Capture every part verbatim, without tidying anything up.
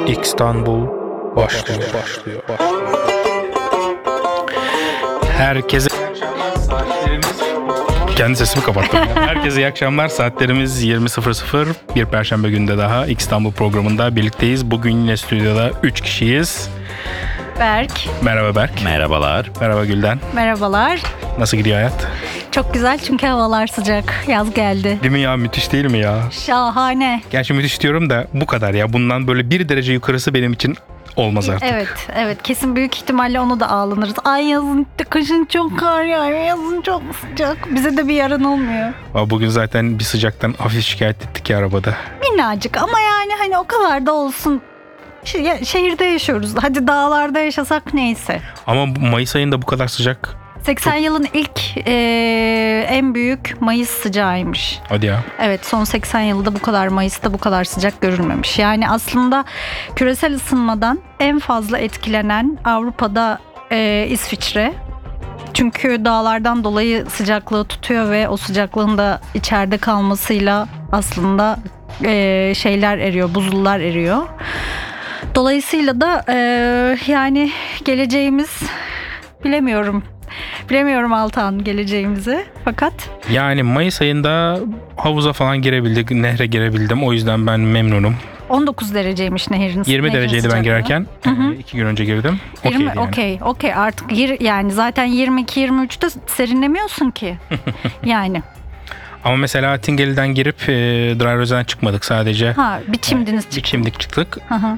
İstanbul başlıyor, başlıyor, başlıyor. Herkese kendi sesimi kapattım. Herkese iyi akşamlar. Saatlerimiz yirmi sıfır sıfır. Bir Perşembe günde daha İstanbul programında birlikteyiz. Bugün yine stüdyoda üç kişiyiz. Berk. Merhaba Berk. Merhabalar. Merhaba Gülden. Merhabalar. Nasıl gidiyor hayat? Çok güzel çünkü havalar sıcak. Yaz geldi. Değil mi ya? Müthiş değil mi ya? Şahane. Gerçi müthiş diyorum da bu kadar ya. Bundan böyle bir derece yukarısı benim için olmaz artık. Evet, evet. Kesin büyük ihtimalle onu da ağlanırız. Ay yazın, kışın çok kar yağıyor, yazın çok sıcak. Bize de bir yarın olmuyor. Bugün zaten bir sıcaktan hafif şikayet ettik ya arabada. Minnacık ama yani hani o kadar da olsun. Şe- şehirde yaşıyoruz. Hadi dağlarda yaşasak neyse. Ama Mayıs ayında bu kadar sıcak. seksen yılın ilk e, en büyük Mayıs sıcağıymış. Hadi ya. Evet, son seksen yılda bu kadar Mayıs'ta bu kadar sıcak görülmemiş. Yani aslında küresel ısınmadan en fazla etkilenen Avrupa'da e, İsviçre. Çünkü dağlardan dolayı sıcaklığı tutuyor ve o sıcaklığın da içeride kalmasıyla aslında e, şeyler eriyor, buzullar eriyor. Dolayısıyla da e, yani geleceğimiz bilemiyorum. Bilemiyorum Altan geleceğimizi. Fakat Yani Mayıs ayında havuza falan girebildik, nehre girebildim. O yüzden ben memnunum. on dokuz dereceymiş nehirin. yirmi nehrin dereceydi ben sıcaklığı. girerken. Hı hı. E, iki gün önce girdim. yirmi Okeydi yani. okey, okey artık yir, yani zaten yirmi iki yirmi üçte serinlemiyorsun ki. Yani. Ama mesela Tingeli'den girip e, Draröz'den çıkmadık sadece. Ha, bir çimdiniz Bir çıktı. çimdik çıktık. Hı hı.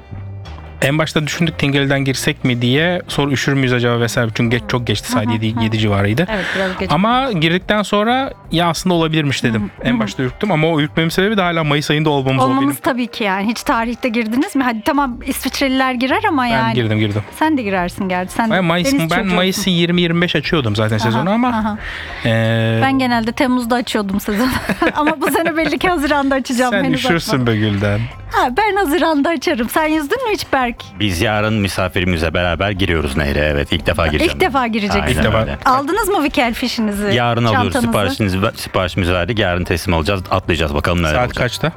En başta düşündük Tingeli'den girsek mi diye. Sonra üşür müyüz acaba vesaire. Çünkü geç, çok geçti. Saat yedi civarıydı. Evet, biraz geç. Ama girdikten sonra ya aslında olabilirmiş dedim. En başta ürktüm ama o ürkmemin sebebi de hala Mayıs ayında olmamız. Olmamız o benim. tabii ki yani. Hiç tarihte girdiniz mi? Hadi tamam İsviçreliler girer ama Ben yani. girdim girdim. Sen de girersin gerçi. Sen Ben, de Mayıs, deniz ben çocuğusun. Mayıs'ı yirmi yirmi beş açıyordum zaten sezonu Aha, ama aha. e, Ben genelde Temmuz'da açıyordum sezonu. Ama bu sene belli ki Haziran'da açacağım. sen Henüz üşürsün açmadım. be Gülden. Ha, ben Haziran'da açarım. Sen yüzdün mü hiç Berk? Biz yarın misafirimizle beraber giriyoruz nehre. Evet, ilk defa gireceğim. İlk defa gireceksin. Aynen İlk defa. öyle. Aldınız mı Wikel fişinizi? Yarın alıyoruz. çantanızı? Siparişinizi, siparişimizi verdik. Yarın teslim alacağız. Atlayacağız. Bakalım neler Saat olacak. kaçta?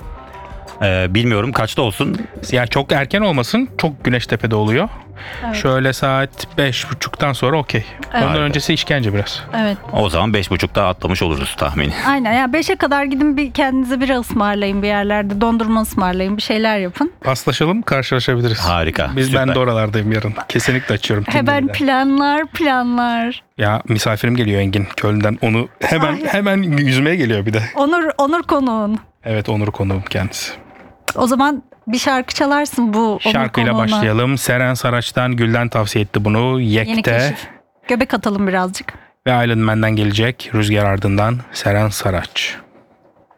Ee, bilmiyorum. Kaçta olsun? Yani çok erken olmasın. Çok Güneştepe'de oluyor. Evet. Şöyle saat beş buçuktan sonra okey. Ondan Evet. öncesi işkence biraz. Evet. O zaman beş buçukta atlamış oluruz tahmini. Aynen ya beşe kadar gidin bir kendinize bira ısmarlayın bir yerlerde. Dondurma ısmarlayın. Bir şeyler yapın. Paslaşalım, karşılaşabiliriz. Harika. Biz süper. ben de oralardayım yarın. Kesinlikle açıyorum. Hemen Tinder'den. planlar planlar. Ya misafirim geliyor Engin Köln'den. Onu hemen Ay. hemen yüzmeye geliyor bir de. Onur Onur konuğun. Evet, Onur konuğum kendisi. O zaman bir şarkı çalarsın bu Onur Şarkıyla konuğuna. başlayalım. Seren Saraç'tan Gülden tavsiye etti bunu. Yeni Yekte keşif. Göbek atalım birazcık. ve Iron Man'den gelecek. Rüzgar ardından Seren Saraç.